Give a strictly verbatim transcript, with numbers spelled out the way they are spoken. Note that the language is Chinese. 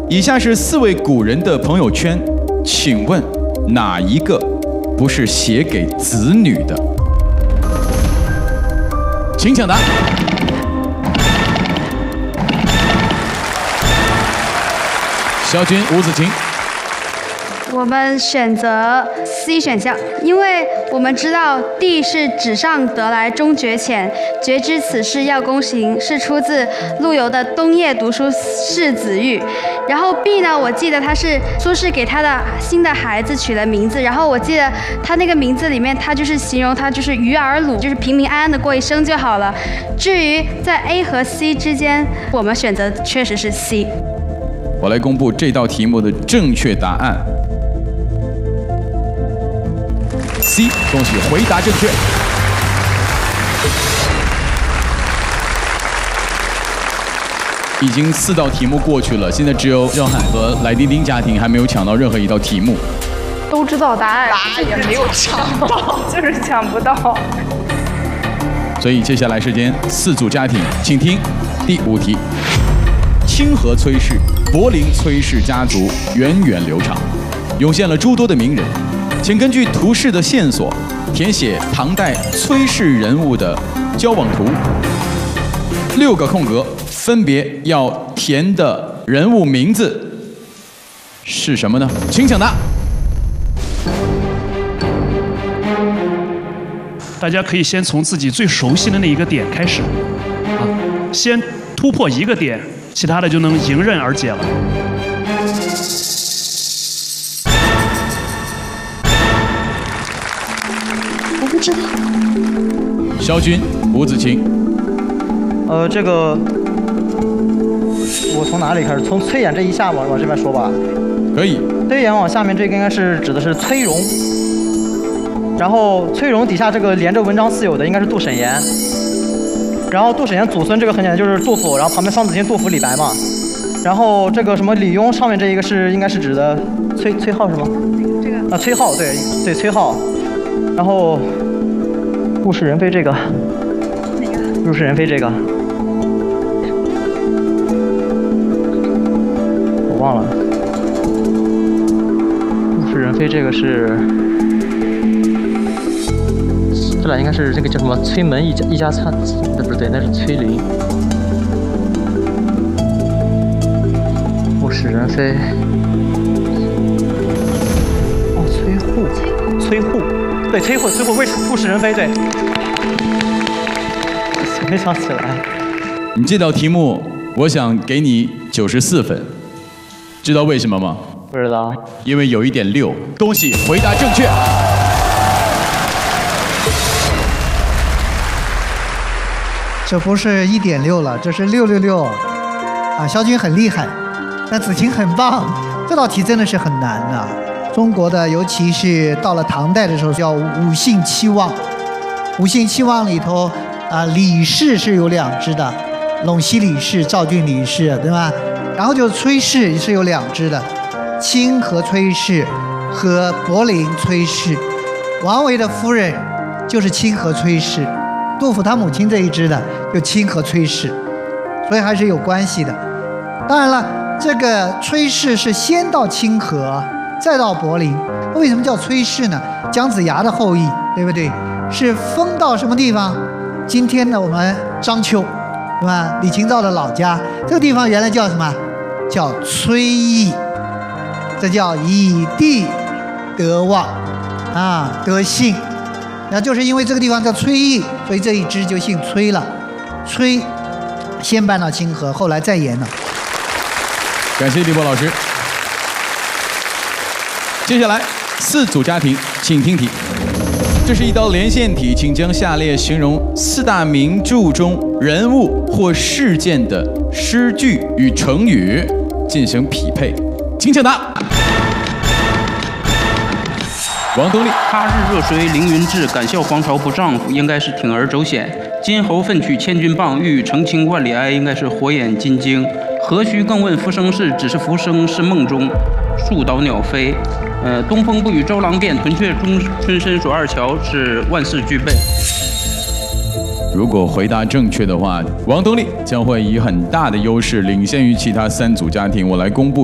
以下是四位古人的朋友圈，请问哪一个不是写给子女的？请抢答。肖军、吴子晴。 我们选择 C 选项，因为我们知道 D 是纸上得来终觉浅，觉知此事要躬行，是出自陆游的《冬夜读书识子玉》。然后 B 呢，我记得他是说是给他的新的孩子取了名字，然后我记得他那个名字里面，他就是形容他就是鱼儿鲁，就是平平安安的过一生就好了。至于在 A 和 C 之间，我们选择确实是 C。 我来公布这道题目的正确答案。C， 恭喜回答正确。已经四道题目过去了，现在只有赵涵和来丁丁家庭还没有抢到任何一道题目。 都知道答案，答案也没有抢到，就是抢不到。 所以接下来时间，四组家庭，请听第五题：清河崔氏、柏林崔氏家族源远流长，涌现了诸多的名人。请根据图示的线索，填写唐代崔氏人物的交往图。六个空格，分别要填的人物名字是什么呢？请抢答。 大家可以先从自己最熟悉的那一个点开始，啊，先突破一个点，其他的就能迎刃而解了。 我不知道。 肖军、吴子晴。 呃，这个我从哪里开始？从崔琰这一下往往这边说吧。 可以。 崔琰往下面这个应该是指的是崔融，然后崔融底下这个连着文章四友的应该是杜审言，然后杜审言祖孙这个很简单，就是杜甫，然后旁边双子星杜甫、李白嘛。然后这个什么李邕上面这一个是应该是指的崔崔颢是吗？ 这个啊，崔颢对对崔颢。然后物是人非这个， 哪个？ 物是人非这个，我忘了。物是人非这个是，这俩应该是这个叫什么崔门一家一家餐，那不对，那是崔林。物是人非。哦，崔护，崔护。对，崔护，崔护，为物是人非，对，没想起来。 你这道题目，我想给你九十四分，知道为什么吗？ 不知道。 因为有一点六，恭喜回答正确。 这不是一点六了，这是六六六，啊，肖军很厉害，但子晴很棒，这道题真的是很难啊。中国的，尤其是到了唐代的时候，叫五姓七望。五姓七望里头，啊，李氏是有两支的，陇西李氏、赵郡李氏，对吧？然后就崔氏是有两支的，清河崔氏和柏林崔氏。王维的夫人就是清河崔氏，杜甫他母亲这一支的就清河崔氏，所以还是有关系的。当然了，这个崔氏是先到清河。再到柏林，为什么叫崔氏呢？姜子牙的后裔，对不对？是封到什么地方？今天的我们章丘，对吧？李清照的老家，这个地方原来叫什么？叫崔邑，这叫以地得望，啊，得姓。那就是因为这个地方叫崔邑，所以这一支就姓崔了。崔先搬到清河，后来再延了。 感谢李波老师。接下来四组家庭，请听题。这是一道连线题，请将下列形容四大名著中人物或事件的诗句与成语进行匹配，请抢答。王东丽。 他日若随凌云志，敢笑黄巢不丈夫，应该是铤而走险。今侯奋取千钧棒，欲语澄清万里哀，应该是火眼金睛。何须更问浮生事，只是浮生是梦中树倒鸟飞。呃，东风不与周郎便，屯雀中春深锁二乔，是万事俱备。 如果回答正确的话，王东丽将会以很大的优势领先于其他三组家庭。我来公布